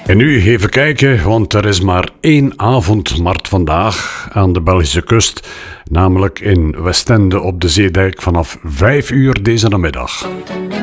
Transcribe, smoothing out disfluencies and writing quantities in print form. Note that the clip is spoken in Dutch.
En nu even kijken, want er is maar 1 avondmarkt vandaag aan de Belgische kust, namelijk in Westende op de Zeedijk vanaf 5 uur deze namiddag. Something